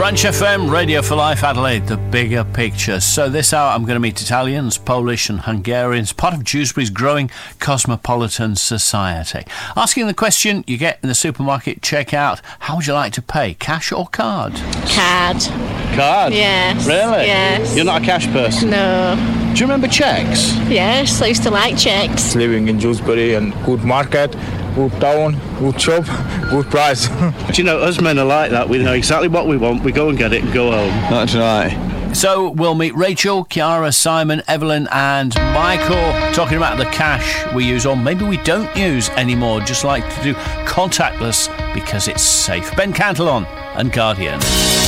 Branch FM, Radio for Life, Adelaide, the bigger picture. So this hour I'm going to meet Italians, Polish and Hungarians, part of Dewsbury's growing cosmopolitan society. Asking the question you get in the supermarket checkout, how would you like to pay, cash or card? Card. Card? Yes. Really? Yes. You're not a cash person? No. Do you remember cheques? Yes, I used to like checks. Living in Dewsbury and good market, good town, good shop, good price. Do you know, us men are like that. We know exactly what we want, we go and get it and go home. That's right. So we'll meet Rachel, Chiara, Simon, Evelyn and Michael talking about the cash we use, or maybe we don't use anymore, just like to do contactless because it's safe. Ben Cantillon and Guardian.